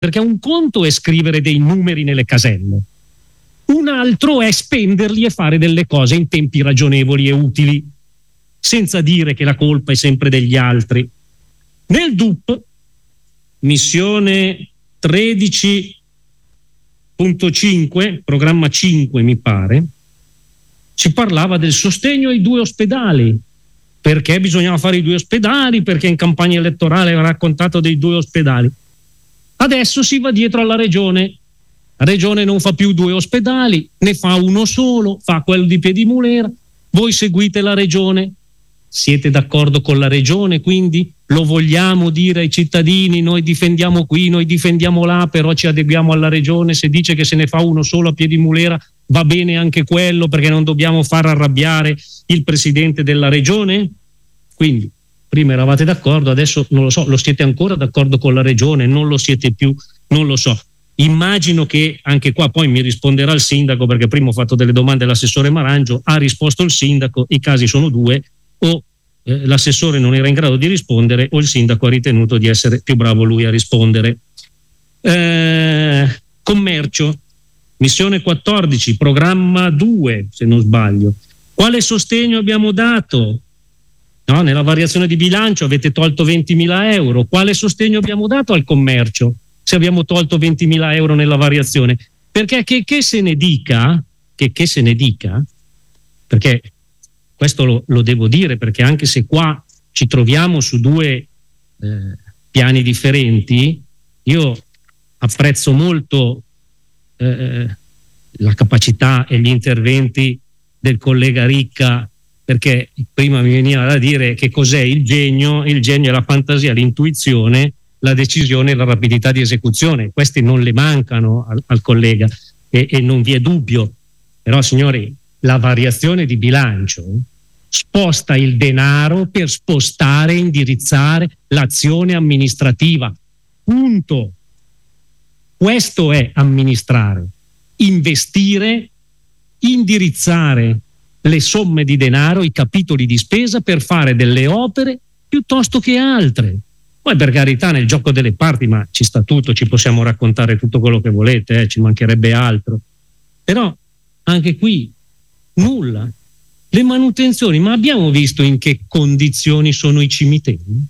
perché un conto è scrivere dei numeri nelle caselle, un altro è spenderli e fare delle cose in tempi ragionevoli e utili, senza dire che la colpa è sempre degli altri. Nel DUP, missione 13.5, programma 5 mi pare, si parlava del sostegno ai 2 ospedali. Perché bisognava fare i 2 ospedali? Perché in campagna elettorale aveva raccontato dei 2 ospedali. Adesso si va dietro alla regione. La regione non fa più 2 ospedali, ne fa uno solo, fa quello di Piedimulera. Voi seguite la regione. Siete d'accordo con la regione? Quindi lo vogliamo dire ai cittadini, noi difendiamo qui, noi difendiamo là, però ci adeguiamo alla regione. Se dice che se ne fa uno solo a Piedimulera, va bene anche quello, perché non dobbiamo far arrabbiare il presidente della regione? Quindi prima eravate d'accordo, adesso non lo so, lo siete ancora d'accordo con la regione, non lo siete più, non lo so. Immagino che anche qua poi mi risponderà il sindaco, perché prima ho fatto delle domande all'assessore Marangio, ha risposto il sindaco, i casi sono 2, o l'assessore non era in grado di rispondere o il sindaco ha ritenuto di essere più bravo lui a rispondere. Commercio, missione 14, programma 2 se non sbaglio. Quale sostegno abbiamo dato? No, nella variazione di bilancio avete tolto 20.000 euro. Quale sostegno abbiamo dato al commercio se abbiamo tolto 20.000 euro nella variazione? Perché che se ne dica, che se ne dica, perché questo lo devo dire, perché anche se qua ci troviamo su 2 piani differenti, io apprezzo molto la capacità e gli interventi del collega Ricca, perché prima mi veniva da dire che cos'è il genio è la fantasia, l'intuizione, la decisione e la rapidità di esecuzione. Questi non le mancano al collega e non vi è dubbio, però signori, la variazione di bilancio sposta il denaro per spostare e indirizzare l'azione amministrativa, punto. Questo è amministrare, investire, indirizzare le somme di denaro, i capitoli di spesa per fare delle opere piuttosto che altre. Poi per carità nel gioco delle parti, ma ci sta tutto, ci possiamo raccontare tutto quello che volete, ci mancherebbe altro. Però anche qui nulla. Le manutenzioni, ma abbiamo visto in che condizioni sono i cimiteri?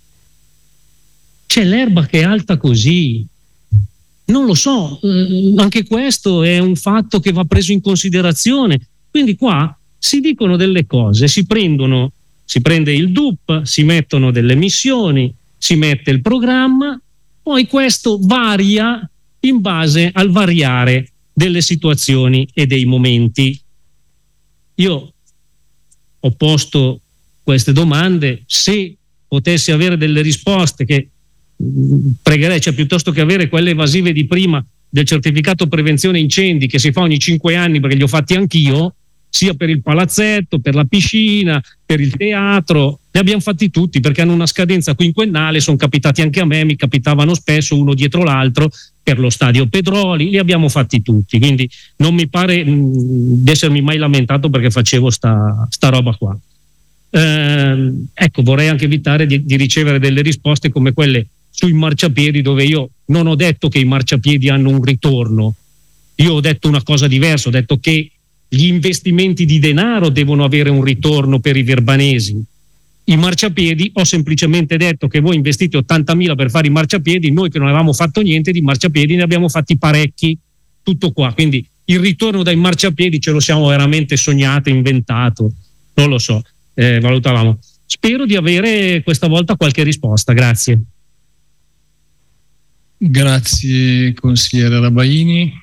C'è l'erba che è alta così. Non lo so, anche questo è un fatto che va preso in considerazione. Quindi qua si dicono delle cose, si prende il DUP, si mettono delle missioni, si mette il programma, poi questo varia in base al variare delle situazioni e dei momenti. Io ho posto queste domande, se potessi avere delle risposte, che pregherei, cioè piuttosto che avere quelle evasive di prima del certificato prevenzione incendi che si fa ogni 5 anni, perché li ho fatti anch'io, sia per il palazzetto, per la piscina, per il teatro, li abbiamo fatti tutti perché hanno una scadenza quinquennale, sono capitati anche a me, mi capitavano spesso uno dietro l'altro, per lo stadio Pedroli, li abbiamo fatti tutti, quindi non mi pare di essermi mai lamentato perché facevo sta roba qua. Ecco, vorrei anche evitare di ricevere delle risposte come quelle sui marciapiedi, dove io non ho detto che i marciapiedi hanno un ritorno, io ho detto una cosa diversa, ho detto che gli investimenti di denaro devono avere un ritorno per i verbanesi. I marciapiedi, ho semplicemente detto che voi investite 80.000 per fare i marciapiedi, noi che non avevamo fatto niente di marciapiedi ne abbiamo fatti parecchi, tutto qua. Quindi il ritorno dai marciapiedi ce lo siamo veramente sognato, inventato, non lo so, valutavamo. Spero di avere questa volta qualche risposta, grazie. Grazie consigliere Rabaini.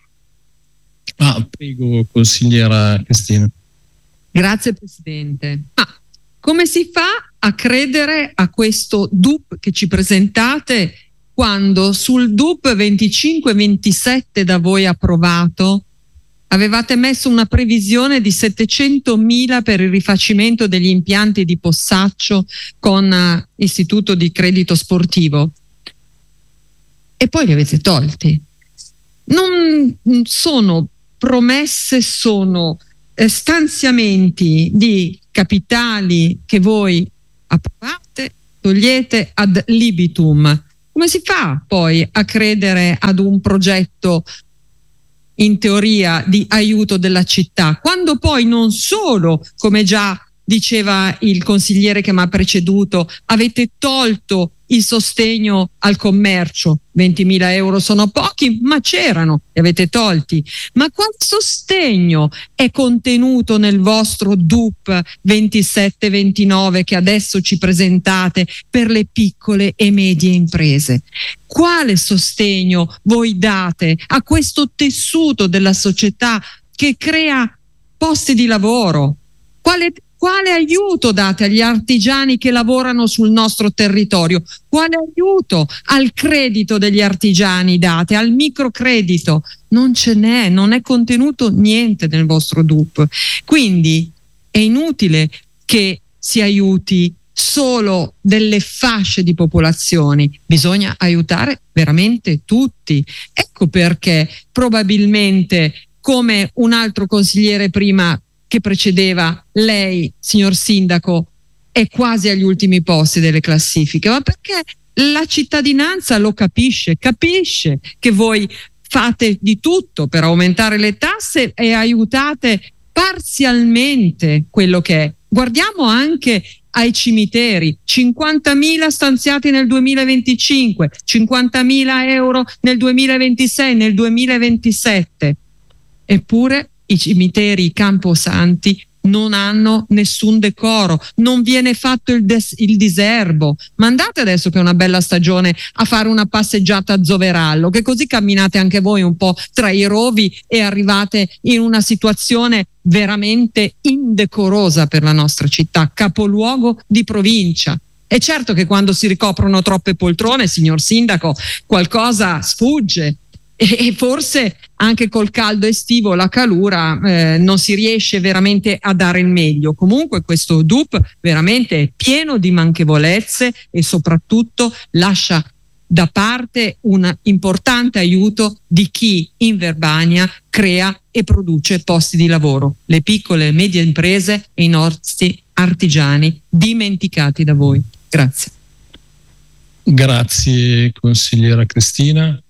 Prego consigliera Castina. Grazie Presidente. Come si fa a credere a questo DUP che ci presentate quando sul DUP 25-27 da voi approvato avevate messo una previsione di 700.000 per il rifacimento degli impianti di Possaccio con Istituto di Credito Sportivo e poi li avete tolti? Non sono promesse, sono stanziamenti di capitali che voi approvate, togliete ad libitum. come si fa poi a credere ad un progetto in teoria di aiuto della città, quando poi non solo, come già diceva il consigliere che mi ha preceduto, avete tolto il sostegno al commercio, 20.000 euro sono pochi, ma c'erano, li avete tolti. Ma qual sostegno è contenuto nel vostro DUP 27-29 che adesso ci presentate per le piccole e medie imprese? Quale sostegno voi date a questo tessuto della società che crea posti di lavoro? Quale aiuto date agli artigiani che lavorano sul nostro territorio? Quale aiuto al credito degli artigiani date, al microcredito? Non ce n'è, non è contenuto niente nel vostro DUP. Quindi è inutile che si aiuti solo delle fasce di popolazioni, bisogna aiutare veramente tutti. Ecco perché probabilmente, come un altro consigliere prima che precedeva, lei, signor Sindaco, è quasi agli ultimi posti delle classifiche, ma perché la cittadinanza lo capisce che voi fate di tutto per aumentare le tasse e aiutate parzialmente quello che è. Guardiamo anche ai cimiteri, 50.000 stanziati nel 2025, 50.000 euro nel 2026, nel 2027. Eppure i cimiteri, i camposanti non hanno nessun decoro, non viene fatto il diserbo. Ma andate adesso che è una bella stagione a fare una passeggiata a Zoverallo, che così camminate anche voi un po' tra i rovi e arrivate in una situazione veramente indecorosa per la nostra città, capoluogo di provincia. È certo che quando si ricoprono troppe poltrone, signor Sindaco, qualcosa sfugge. E forse anche col caldo estivo, la calura, non si riesce veramente a dare il meglio. Comunque questo DUP veramente è pieno di manchevolezze e soprattutto lascia da parte un importante aiuto di chi in Verbania crea e produce posti di lavoro, le piccole e medie imprese e i nostri artigiani dimenticati da voi. Grazie. Grazie consigliera Cristina.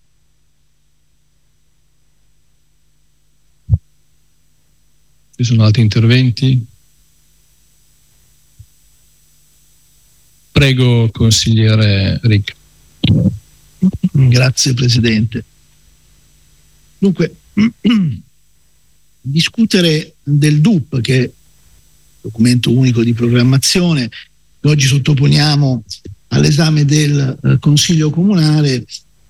Ci sono altri interventi? Prego, consigliere Rick. Grazie Presidente. Dunque, discutere del DUP, che è il documento unico di programmazione che oggi sottoponiamo all'esame del Consiglio Comunale,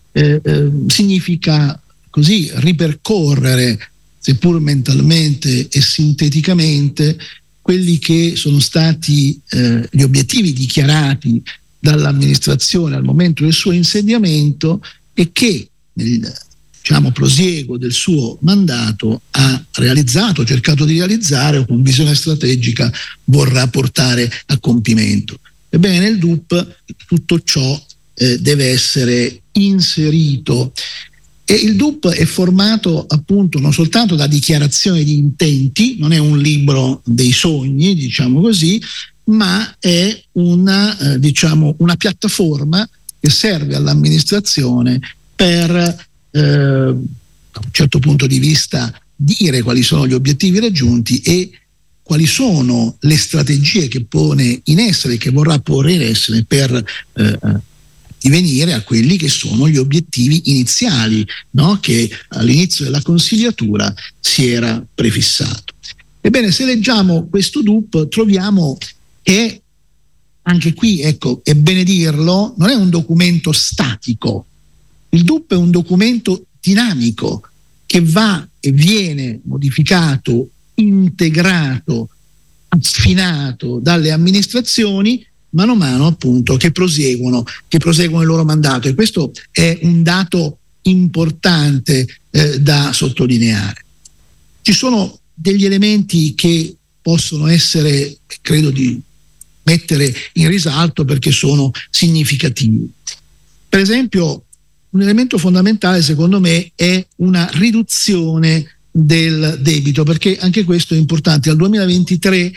significa così ripercorrere, seppur mentalmente e sinteticamente, quelli che sono stati gli obiettivi dichiarati dall'amministrazione al momento del suo insediamento e che nel prosieguo del suo mandato ha realizzato, cercato di realizzare o con visione strategica vorrà portare a compimento. Ebbene, nel DUP tutto ciò deve essere inserito. E il DUP è formato appunto non soltanto da dichiarazioni di intenti, non è un libro dei sogni, diciamo così, ma è una piattaforma che serve all'amministrazione per, da un certo punto di vista, dire quali sono gli obiettivi raggiunti e quali sono le strategie che pone in essere, che vorrà porre in essere per divenire a quelli che sono gli obiettivi iniziali, no? Che all'inizio della consigliatura si era prefissato. Ebbene, se leggiamo questo DUP troviamo che anche qui, ecco, è bene dirlo, non è un documento statico. Il DUP è un documento dinamico che va e viene modificato, integrato, affinato dalle amministrazioni mano a mano appunto che proseguono il loro mandato, e questo è un dato importante da sottolineare. Ci sono degli elementi che possono essere, credo di mettere in risalto perché sono significativi. Per esempio, un elemento fondamentale secondo me è una riduzione del debito, perché anche questo è importante. Al 2023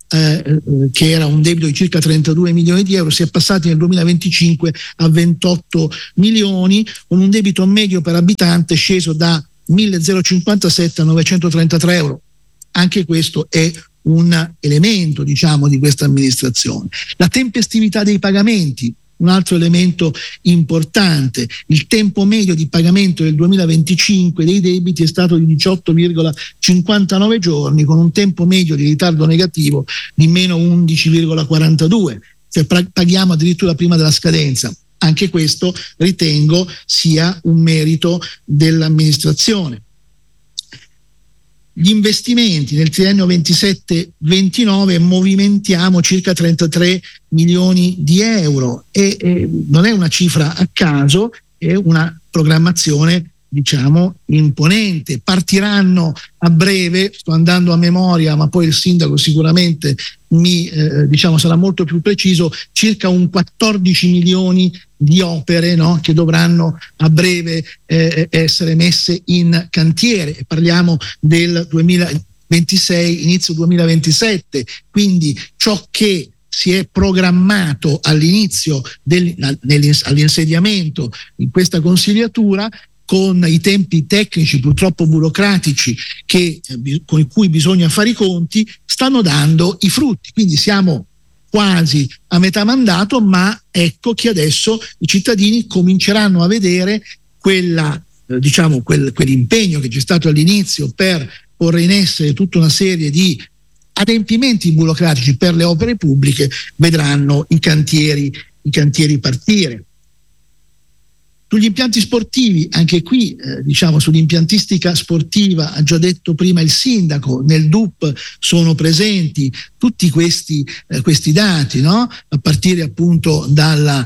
che era un debito di circa 32 milioni di euro, si è passati nel 2025 a 28 milioni, con un debito medio per abitante sceso da 1.057 a 933 euro. Anche questo è un elemento, diciamo, di questa amministrazione. La tempestività dei pagamenti, un altro elemento importante. Il tempo medio di pagamento del 2025 dei debiti è stato di 18,59 giorni, con un tempo medio di ritardo negativo di meno 11,42, cioè paghiamo addirittura prima della scadenza. Anche questo ritengo sia un merito dell'amministrazione. Gli investimenti nel triennio 27-29 movimentiamo circa 33 milioni di euro e non è una cifra a caso, è una programmazione, diciamo, imponente. Partiranno a breve, sto andando a memoria, ma poi il sindaco sicuramente sarà molto più preciso, circa un 14 milioni di opere, no, che dovranno a breve essere messe in cantiere. Parliamo del 2026, inizio 2027, quindi ciò che si è programmato all'inizio all'insediamento in questa consigliatura, con i tempi tecnici purtroppo burocratici con cui bisogna fare i conti, stanno dando i frutti. Quindi siamo quasi a metà mandato, ma ecco che adesso i cittadini cominceranno a vedere quell'impegno che c'è stato all'inizio per porre in essere tutta una serie di adempimenti burocratici per le opere pubbliche, vedranno i cantieri partire. Sugli impianti sportivi, anche qui sull'impiantistica sportiva ha già detto prima il sindaco, nel DUP sono presenti tutti questi dati, no? A partire appunto dalla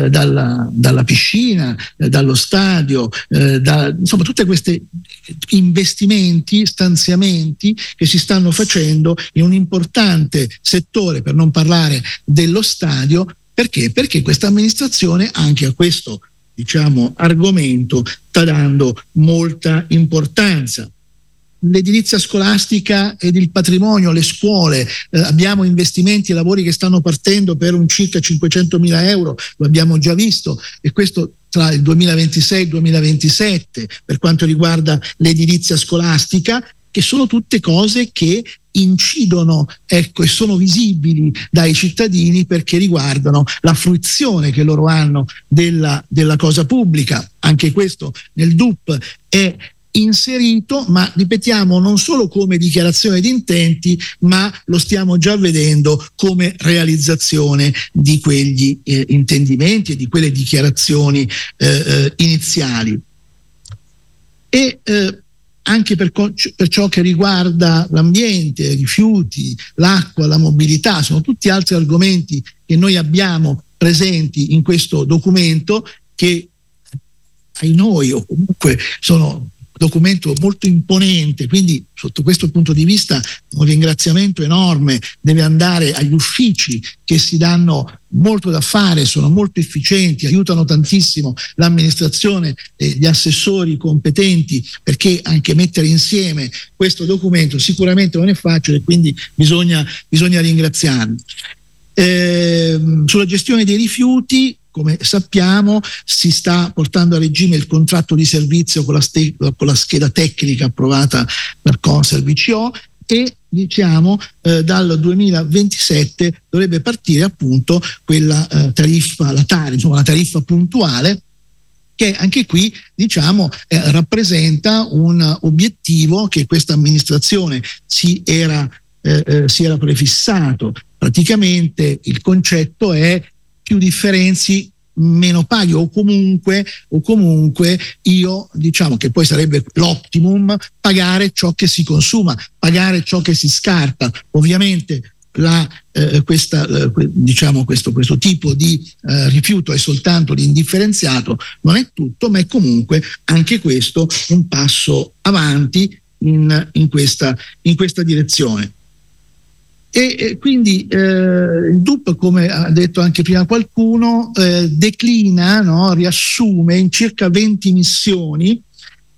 piscina, dallo stadio, insomma tutti questi investimenti, stanziamenti che si stanno facendo in un importante settore, per non parlare dello stadio. Perché? Perché questa amministrazione anche a questo argomento sta dando molta importanza. L'edilizia scolastica ed il patrimonio, le scuole, abbiamo investimenti e lavori che stanno partendo per un circa 500.000 euro, lo abbiamo già visto, e questo tra il 2026 e il 2027 per quanto riguarda l'edilizia scolastica, che sono tutte cose che incidono, e sono visibili dai cittadini perché riguardano la fruizione che loro hanno della cosa pubblica. Anche questo nel DUP è inserito, ma ripetiamo, non solo come dichiarazione di intenti, ma lo stiamo già vedendo come realizzazione di quegli intendimenti e di quelle dichiarazioni iniziali. E anche per ciò che riguarda l'ambiente, i rifiuti, l'acqua, la mobilità, sono tutti altri argomenti che noi abbiamo presenti in questo documento, che ai noi o comunque sono documento molto imponente, quindi sotto questo punto di vista un ringraziamento enorme deve andare agli uffici che si danno molto da fare, sono molto efficienti, aiutano tantissimo l'amministrazione e gli assessori competenti, perché anche mettere insieme questo documento sicuramente non è facile, quindi bisogna ringraziarli. Sulla gestione dei rifiuti, come sappiamo, si sta portando a regime il contratto di servizio con la scheda tecnica approvata dal Conservico e dal 2027 dovrebbe partire appunto quella tariffa, la tariffa puntuale, che anche qui rappresenta un obiettivo che questa amministrazione si era prefissato. Praticamente il concetto è: più differenzi, meno paghi, o comunque io, che poi sarebbe l'optimum, pagare ciò che si consuma, pagare ciò che si scarta. Ovviamente questo tipo di rifiuto è soltanto l'indifferenziato, non è tutto, ma è comunque anche questo un passo avanti in questa direzione. E quindi il DUP, come ha detto anche prima qualcuno, declina, riassume in circa 20 missioni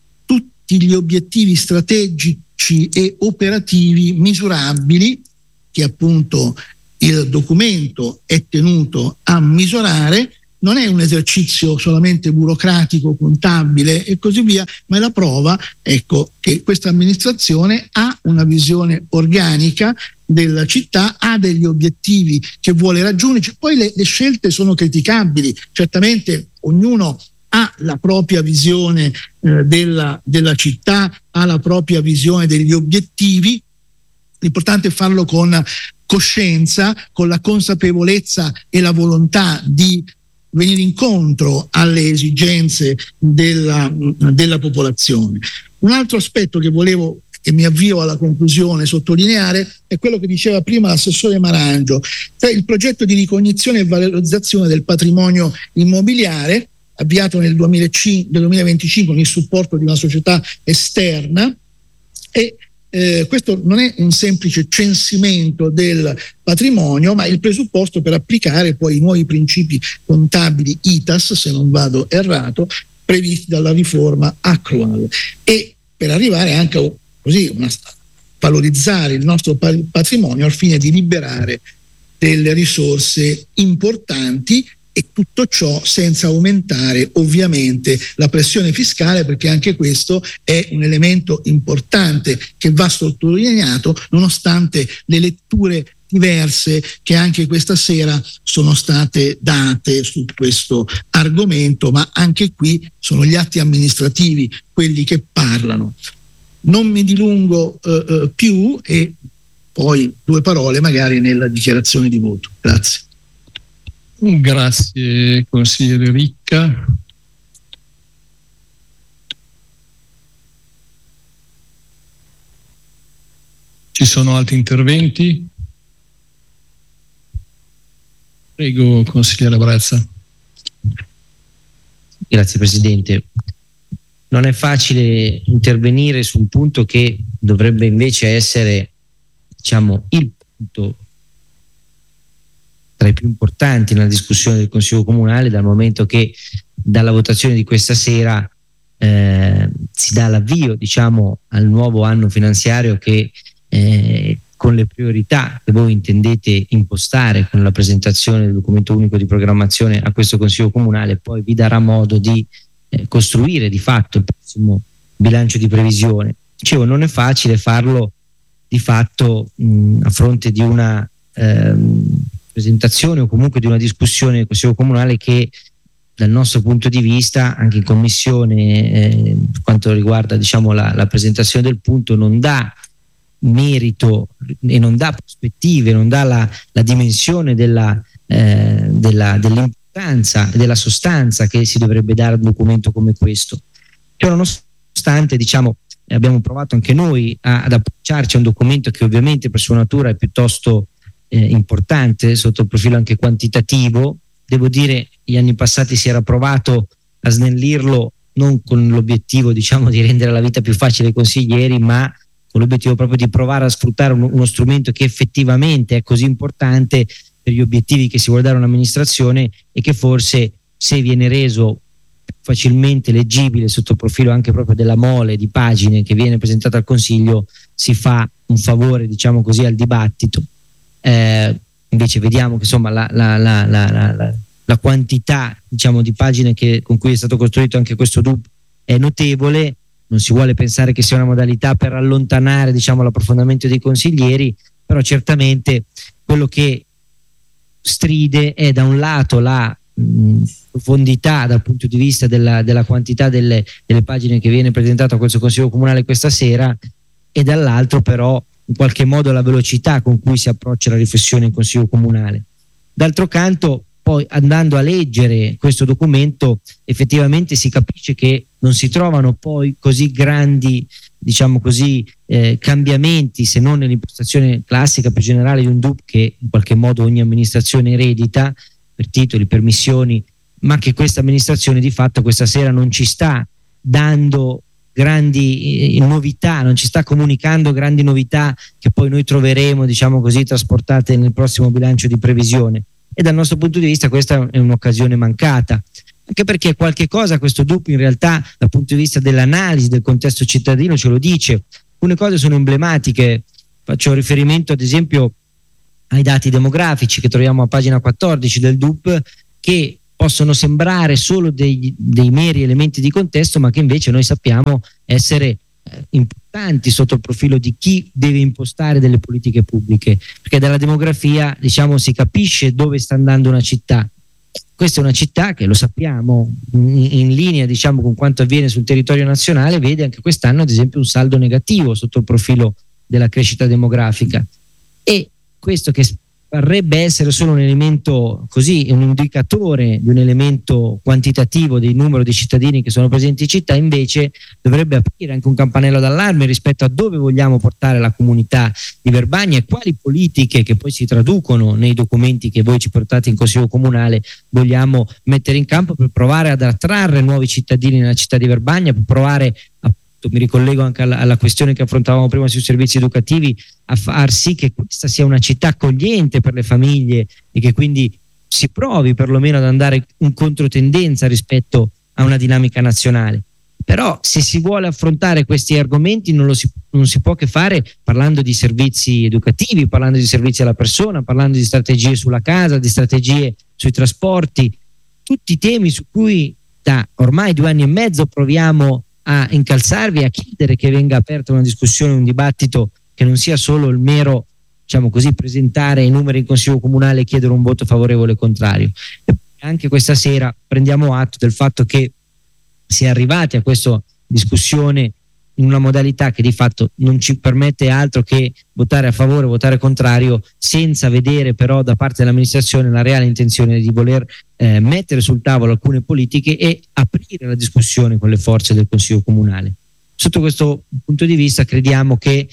tutti gli obiettivi strategici e operativi misurabili che appunto il documento è tenuto a misurare. Non è un esercizio solamente burocratico, contabile e così via, ma è la prova, ecco, che questa amministrazione ha una visione organica della città, ha degli obiettivi che vuole raggiungere. Poi le scelte sono criticabili, certamente ognuno ha la propria visione della città, ha la propria visione degli obiettivi. L'importante è farlo con coscienza, con la consapevolezza e la volontà di venire incontro alle esigenze della popolazione. Un altro aspetto che volevo, e mi avvio alla conclusione, sottolineare è quello che diceva prima l'assessore Marangio, cioè il progetto di ricognizione e valorizzazione del patrimonio immobiliare avviato nel 2025 con il supporto di una società esterna. E questo non è un semplice censimento del patrimonio, ma il presupposto per applicare poi i nuovi principi contabili ITAS, se non vado errato, previsti dalla riforma Accrual, e per arrivare anche a valorizzare il nostro patrimonio al fine di liberare delle risorse importanti, e tutto ciò senza aumentare ovviamente la pressione fiscale, perché anche questo è un elemento importante che va sottolineato, nonostante le letture diverse che anche questa sera sono state date su questo argomento, ma anche qui sono gli atti amministrativi quelli che parlano. Non mi dilungo più, e poi 2 parole magari nella dichiarazione di voto. Grazie. Grazie consigliere Ricca. Ci sono altri interventi? Prego consigliere Brezza. Grazie Presidente. Non è facile intervenire su un punto che dovrebbe invece essere, diciamo, il punto tra i più importanti nella discussione del Consiglio Comunale, dal momento che dalla votazione di questa sera si dà l'avvio, diciamo, al nuovo anno finanziario che con le priorità che voi intendete impostare con la presentazione del documento unico di programmazione a questo Consiglio Comunale poi vi darà modo di costruire di fatto il prossimo bilancio di previsione. Dicevo, non è facile farlo di fatto a fronte di una presentazione o comunque di una discussione del Consiglio Comunale che dal nostro punto di vista anche in commissione per quanto riguarda, diciamo, la presentazione del punto non dà merito e non dà prospettive, non dà la dimensione dell'importanza e della sostanza che si dovrebbe dare a un documento come questo. Cioè, nonostante, diciamo, abbiamo provato anche noi ad approcciarci a un documento che ovviamente per sua natura è piuttosto importante sotto il profilo anche quantitativo. Devo dire, gli anni passati si era provato a snellirlo non con l'obiettivo, diciamo, di rendere la vita più facile ai consiglieri, ma con l'obiettivo proprio di provare a sfruttare uno strumento che effettivamente è così importante per gli obiettivi che si vuole dare a un'amministrazione, e che forse, se viene reso facilmente leggibile sotto il profilo anche proprio della mole di pagine che viene presentata al Consiglio, si fa un favore, diciamo così, al dibattito. Invece vediamo che insomma la quantità, diciamo, di pagine con cui è stato costruito anche questo DUP è notevole. Non si vuole pensare che sia una modalità per allontanare, diciamo, l'approfondimento dei consiglieri, però certamente quello che stride è da un lato la profondità dal punto di vista della quantità delle pagine che viene presentato a questo Consiglio Comunale questa sera, e dall'altro però in qualche modo la velocità con cui si approccia la riflessione in Consiglio Comunale. D'altro canto, poi andando a leggere questo documento effettivamente si capisce che non si trovano poi così grandi, diciamo così, cambiamenti, se non nell'impostazione classica più generale di un DUP che in qualche modo ogni amministrazione eredita per titoli, per missioni, ma che questa amministrazione di fatto questa sera non ci sta dando grandi novità, non ci sta comunicando grandi novità che poi noi troveremo, diciamo così, trasportate nel prossimo bilancio di previsione. E dal nostro punto di vista questa è un'occasione mancata, anche perché qualche cosa questo DUP in realtà dal punto di vista dell'analisi del contesto cittadino ce lo dice. Alcune cose sono emblematiche, faccio riferimento ad esempio ai dati demografici che troviamo a pagina 14 del DUP, che possono sembrare solo dei meri elementi di contesto, ma che invece noi sappiamo essere importanti sotto il profilo di chi deve impostare delle politiche pubbliche, perché dalla demografia, diciamo, si capisce dove sta andando una città. Questa è una città che, lo sappiamo, in linea, diciamo, con quanto avviene sul territorio nazionale, vede anche quest'anno ad esempio un saldo negativo sotto il profilo della crescita demografica, e questo, che parrebbe essere solo un elemento così, un indicatore di un elemento quantitativo del numero di cittadini che sono presenti in città, invece dovrebbe aprire anche un campanello d'allarme rispetto a dove vogliamo portare la comunità di Verbania e quali politiche, che poi si traducono nei documenti che voi ci portate in Consiglio Comunale, vogliamo mettere in campo per provare ad attrarre nuovi cittadini nella città di Verbania, per provare a, mi ricollego anche alla questione che affrontavamo prima sui servizi educativi, a far sì che questa sia una città accogliente per le famiglie e che quindi si provi perlomeno ad andare in controtendenza rispetto a una dinamica nazionale. Però se si vuole affrontare questi argomenti non si può che fare parlando di servizi educativi, parlando di servizi alla persona, parlando di strategie sulla casa, di strategie sui trasporti, tutti temi su cui da ormai 2 anni e mezzo proviamo a incalzarvi, a chiedere che venga aperta una discussione, un dibattito che non sia solo il mero, diciamo così, presentare i numeri in Consiglio Comunale e chiedere un voto favorevole o contrario. E anche questa sera prendiamo atto del fatto che si è arrivati a questa discussione in una modalità che di fatto non ci permette altro che votare a favore o votare contrario, senza vedere però da parte dell'amministrazione la reale intenzione di voler mettere sul tavolo alcune politiche e aprire la discussione con le forze del Consiglio Comunale. Sotto questo punto di vista crediamo che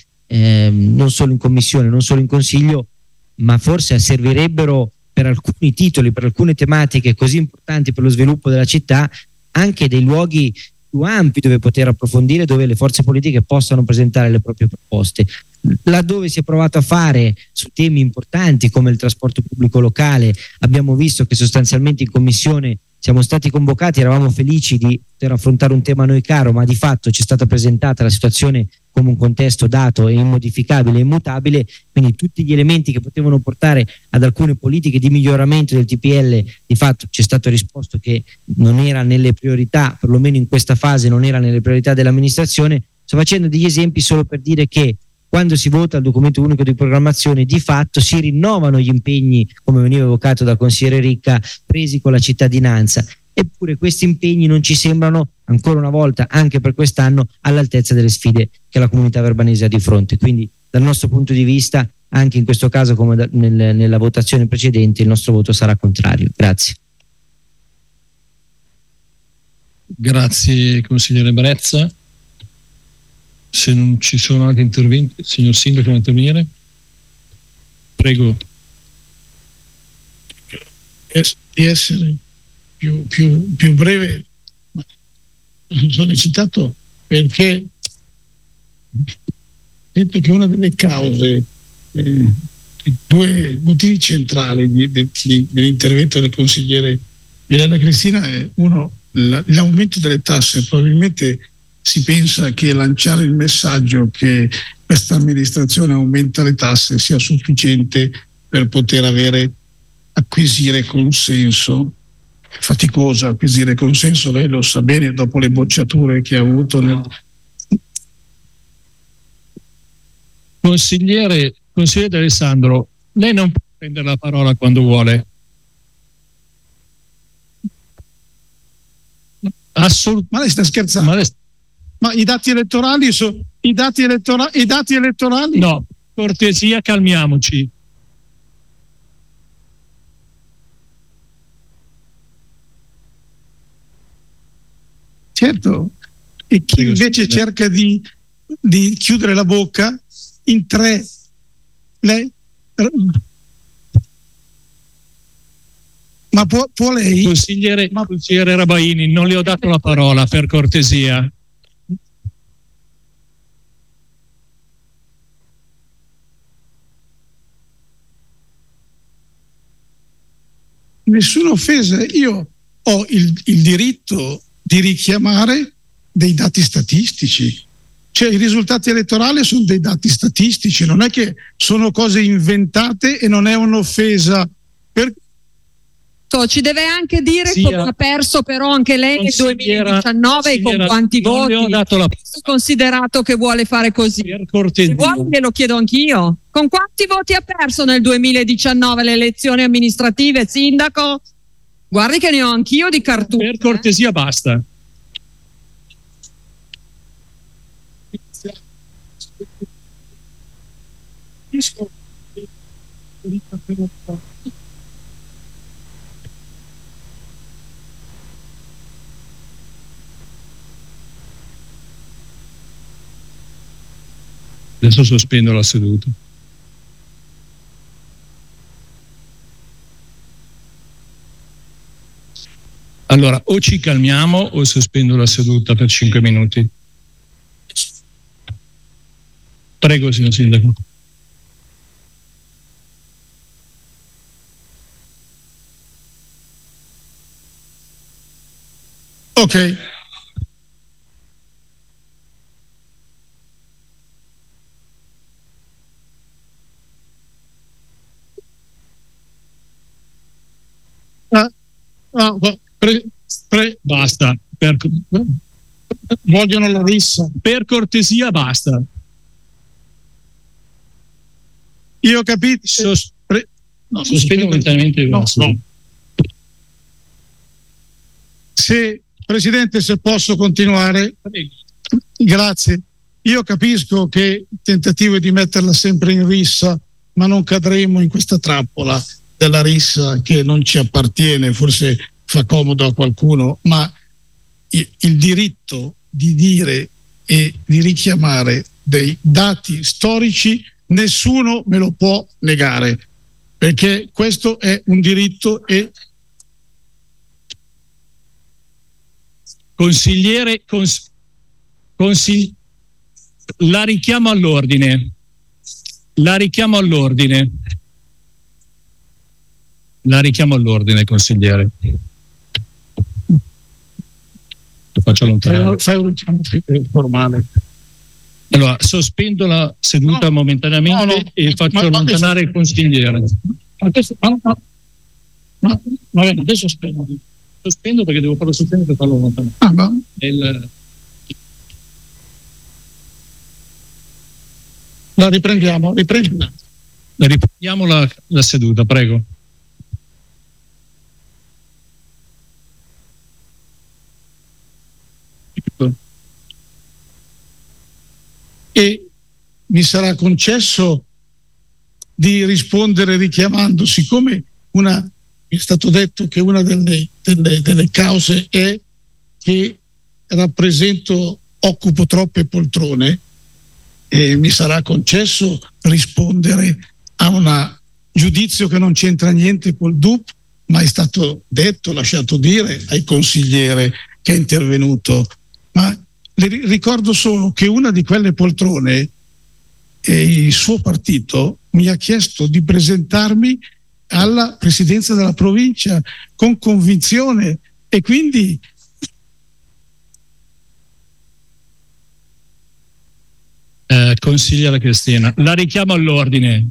non solo in Commissione, non solo in Consiglio, ma forse servirebbero per alcuni titoli, per alcune tematiche così importanti per lo sviluppo della città, anche dei luoghi più ampi dove poter approfondire, dove le forze politiche possano presentare le proprie proposte. Laddove si è provato a fare su temi importanti come il trasporto pubblico locale, abbiamo visto che sostanzialmente in Commissione siamo stati convocati, eravamo felici di poter affrontare un tema a noi caro, ma di fatto ci è stata presentata la situazione come un contesto dato e immodificabile e immutabile, quindi tutti gli elementi che potevano portare ad alcune politiche di miglioramento del TPL, di fatto ci è stato risposto che non era nelle priorità, perlomeno in questa fase non era nelle priorità dell'amministrazione. Sto facendo degli esempi solo per dire che quando si vota il documento unico di programmazione, di fatto si rinnovano gli impegni, come veniva evocato dal consigliere Ricca, presi con la cittadinanza. Eppure questi impegni non ci sembrano, ancora una volta, anche per quest'anno, all'altezza delle sfide che la comunità verbanese ha di fronte. Quindi, dal nostro punto di vista, anche in questo caso, come nella votazione precedente, il nostro voto sarà contrario. Grazie. Grazie, consigliere Brezza. Se non ci sono altri interventi, signor Sindaco, vuole intervenire? Prego. Di essere più breve, ma sono sollecitato perché detto che una delle cause, i 2 motivi centrali dell'intervento del consigliere Milena Cristina è uno, l'aumento delle tasse. Probabilmente si pensa che lanciare il messaggio che questa amministrazione aumenta le tasse sia sufficiente per poter acquisire consenso. Faticoso acquisire consenso, lei lo sa bene dopo le bocciature che ha avuto Consigliere D'Alessandro, lei non può prendere la parola quando vuole. Assolutamente. Ma lei sta scherzando? Ma i dati elettorali sono i dati elettorali? No, cortesia, calmiamoci. Certo, e chi invece cerca di chiudere la bocca in 3, lei, ma può lei? Consigliere Rabaini, non le ho dato la parola, per cortesia. Nessuna offesa, io ho il diritto di richiamare dei dati statistici. Cioè, i risultati elettorali sono dei dati statistici, non è che sono cose inventate e non è un'offesa. Ci deve anche dire come ha perso però anche lei nel 2019 e con quanti voti. Ho dato la... Considerato che vuole fare così. Per cortesia. Se vuole glielo chiedo anch'io. Con quanti voti ha perso nel 2019 le elezioni amministrative, sindaco? Guardi che ne ho anch'io di cartone. Per cortesia basta. Adesso sospendo la seduta. Allora, o ci calmiamo o sospendo la seduta per 5 minuti. Prego, signor Sindaco. Ok. Basta. Vogliono la rissa. Per cortesia basta. Io ho capito. Sospendo momentaneamente. No. Se, Presidente, se posso continuare. Grazie. Io capisco che il tentativo è di metterla sempre in rissa, ma non cadremo in questa trappola della rissa che non ci appartiene, forse fa comodo a qualcuno, ma il diritto di dire e di richiamare dei dati storici nessuno me lo può negare, perché questo è un diritto. E consigliere, la richiamo all'ordine. La richiamo all'ordine, consigliere. Lo faccio allontanare. Fai un richiamo formale. Allora, sospendo la seduta momentaneamente e faccio allontanare il consigliere. Va bene, adesso Sospendo perché devo farlo sospendere per farlo allontanare. La riprendiamo. Riprendiamo la seduta, prego. E mi sarà concesso di rispondere richiamando, siccome è stato detto che una delle cause è che occupo troppe poltrone, e mi sarà concesso rispondere a un giudizio che non c'entra niente col DUP, ma è stato detto, lasciato dire al consigliere che è intervenuto. Ma le ricordo solo che una di quelle poltrone, il suo partito mi ha chiesto di presentarmi alla presidenza della provincia con convinzione, e quindi consigliera Cristina, la richiamo all'ordine.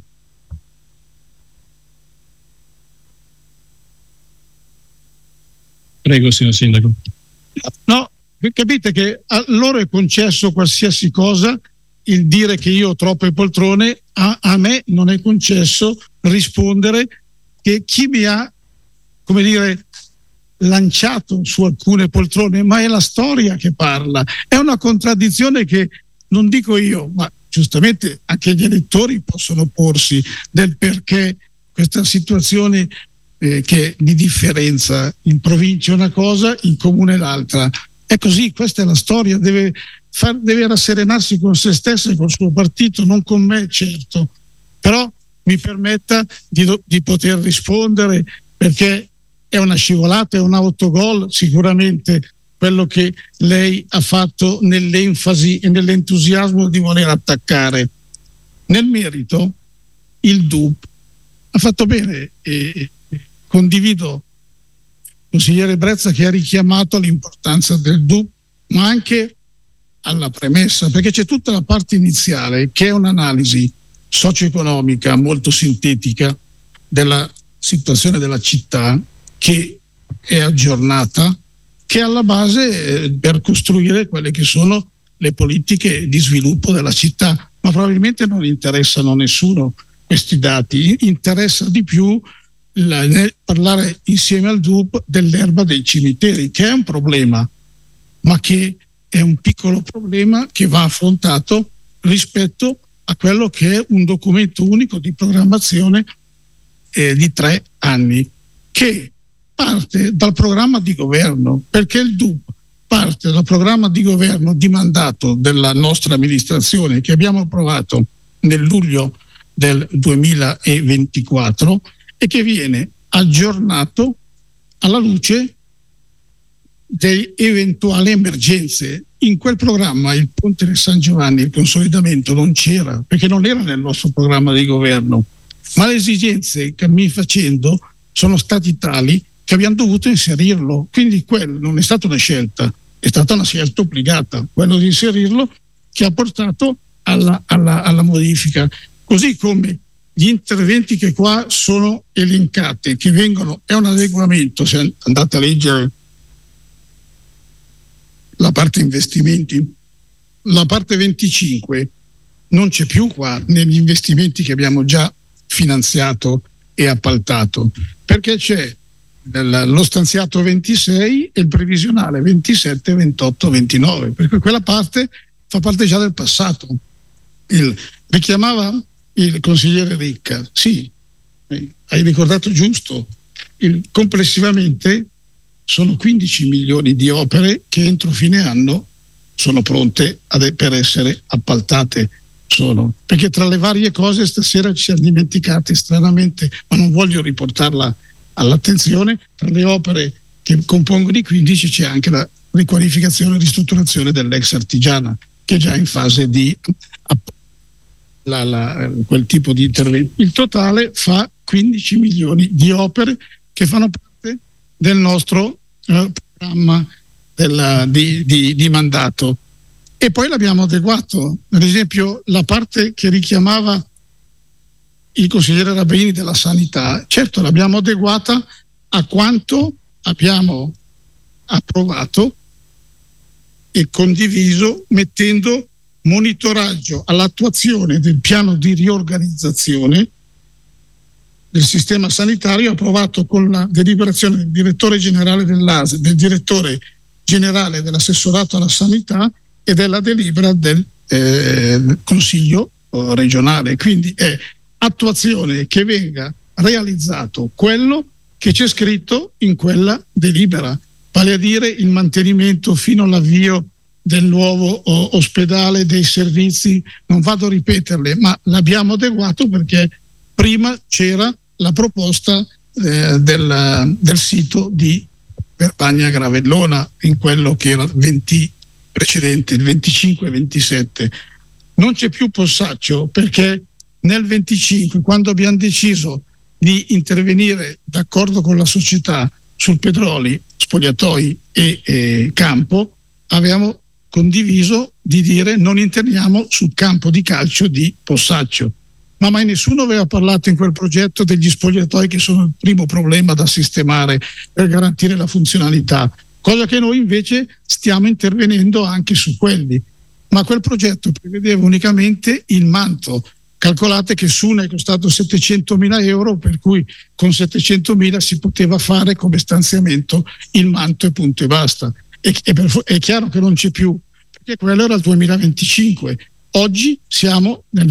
Prego, signor Sindaco. No, capite che a loro è concesso qualsiasi cosa, il dire che io ho troppe poltrone, a me non è concesso rispondere che chi mi ha, come dire, lanciato su alcune poltrone, ma è la storia che parla. È una contraddizione che non dico io, ma giustamente anche gli elettori possono porsi del perché questa situazione che di differenza in provincia una cosa, in comune l'altra. È così, questa è la storia, deve rasserenarsi con se stesso e col suo partito, non con me, certo, però mi permetta di poter rispondere, perché è una scivolata, è un autogol sicuramente quello che lei ha fatto nell'enfasi e nell'entusiasmo di voler attaccare. Nel merito, il DUP ha fatto bene, e condivido il consigliere Brezza che ha richiamato l'importanza del DUP, ma anche alla premessa, perché c'è tutta la parte iniziale che è un'analisi socio-economica molto sintetica della situazione della città, che è aggiornata, che è alla base per costruire quelle che sono le politiche di sviluppo della città. Ma probabilmente non interessano a nessuno questi dati, interessa di più parlare insieme al DUP dell'erba dei cimiteri, che è un problema, ma che è un piccolo problema che va affrontato rispetto a quello che è un documento unico di programmazione di 3 anni, che parte dal programma di governo, perché il DUP parte dal programma di governo di mandato della nostra amministrazione, che abbiamo approvato nel luglio del 2024 e che viene aggiornato alla luce delle eventuali emergenze. In quel programma il ponte di San Giovanni, il consolidamento, non c'era, perché non era nel nostro programma di governo, ma le esigenze cammin facendo sono stati tali che abbiamo dovuto inserirlo. Quindi quello non è stata una scelta, è stata una scelta obbligata, quello di inserirlo, che ha portato alla modifica. Così come gli interventi che qua sono elencati, che vengono, è un adeguamento, se andate a leggere la parte investimenti, la parte 25 non c'è più qua negli investimenti che abbiamo già finanziato e appaltato, perché c'è lo stanziato 26 e il previsionale 27, 28, 29, perché quella parte fa parte già del passato. Richiamava il consigliere Ricca, sì, hai ricordato giusto, complessivamente sono 15 milioni di opere che entro fine anno sono pronte per essere appaltate. Perché tra le varie cose stasera ci siamo dimenticati stranamente, ma non voglio riportarla all'attenzione, tra le opere che compongono i 15 c'è anche la riqualificazione e ristrutturazione dell'ex Artigiana, che è già in fase di quel tipo di intervento. Il totale fa 15 milioni di opere che fanno parte del nostro programma di mandato. E poi l'abbiamo adeguato, ad esempio la parte che richiamava il consigliere Rabini della sanità, certo l'abbiamo adeguata a quanto abbiamo approvato e condiviso, mettendo monitoraggio all'attuazione del piano di riorganizzazione del sistema sanitario approvato con la deliberazione del direttore generale dell'ASL, del direttore generale dell'assessorato alla sanità e della delibera del Consiglio regionale. Quindi è attuazione che venga realizzato quello che c'è scritto in quella delibera, vale a dire il mantenimento fino all'avvio del nuovo ospedale, dei servizi, non vado a ripeterle, ma l'abbiamo adeguato perché prima c'era la proposta del sito di Verbania Gravellona in quello che era precedente, il 25-27. Non c'è più Possaccio perché nel 25, quando abbiamo deciso di intervenire d'accordo con la società sul Pedroli, spogliatoi e campo, avevamo condiviso di dire non interveniamo sul campo di calcio di Possaccio. Ma mai nessuno aveva parlato in quel progetto degli spogliatoi, che sono il primo problema da sistemare per garantire la funzionalità, cosa che noi invece stiamo intervenendo anche su quelli. Ma quel progetto prevedeva unicamente il manto. Calcolate che Suna è costato 700.000 euro, per cui con 700.000 si poteva fare come stanziamento il manto e punto e basta. È chiaro che non c'è più, perché quello era il 2025. Oggi siamo nel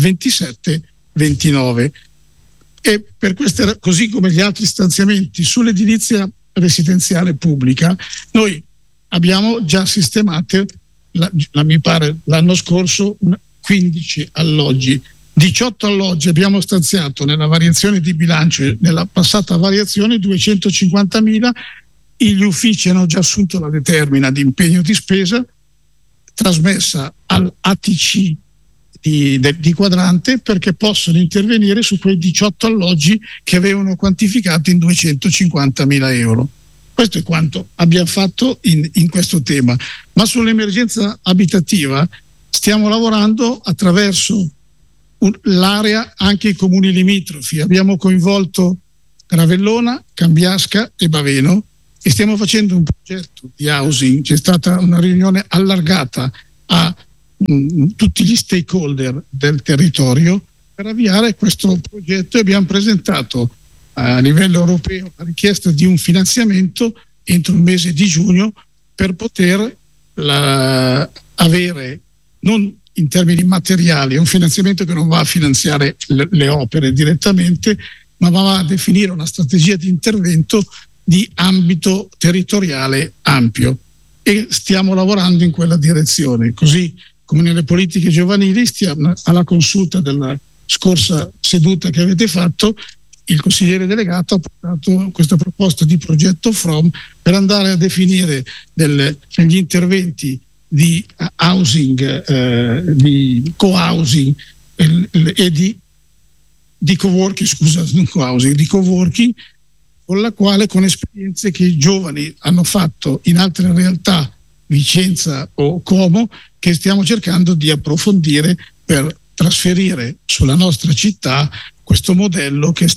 27-29 e per queste, così come gli altri stanziamenti sull'edilizia residenziale pubblica, noi abbiamo già sistemato, mi pare l'anno scorso, 15 alloggi. 18 alloggi abbiamo stanziato nella variazione di bilancio, nella passata variazione 250.000, gli uffici hanno già assunto la determina di impegno di spesa trasmessa all'ATC di Quadrante, perché possono intervenire su quei 18 alloggi che avevano quantificato in 250.000 euro. Questo è quanto abbiamo fatto in questo tema. Ma sull'emergenza abitativa stiamo lavorando attraverso l'area anche i comuni limitrofi. Abbiamo coinvolto Ravellona, Cambiasca e Baveno e stiamo facendo un progetto di housing. C'è stata una riunione allargata a tutti gli stakeholder del territorio per avviare questo progetto e abbiamo presentato a livello europeo la richiesta di un finanziamento entro il mese di giugno per poter avere, non in termini materiali, un finanziamento che non va a finanziare le opere direttamente, ma va a definire una strategia di intervento di ambito territoriale ampio e stiamo lavorando in quella direzione. Così come nelle politiche giovanili, stiamo alla consulta della scorsa seduta che avete fatto, il consigliere delegato ha portato questa proposta di progetto FROM per andare a definire degli interventi di housing, di co-housing e di co-working, non co-housing, di co-working, con la quale, con esperienze che i giovani hanno fatto in altre realtà, Vicenza o Como, che stiamo cercando di approfondire per trasferire sulla nostra città questo modello che